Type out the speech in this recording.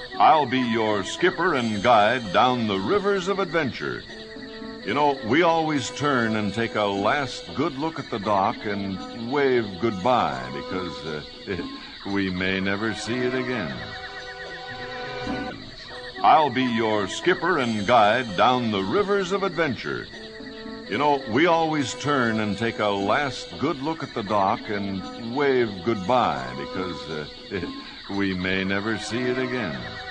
I'll be your skipper and guide down the rivers of adventure. You know, we always turn and take a last good look at the dock and wave goodbye because we may never see it again. I'll be your skipper and guide down the rivers of adventure. You know, we always turn and take a last good look at the dock and wave goodbye because we may never see it again.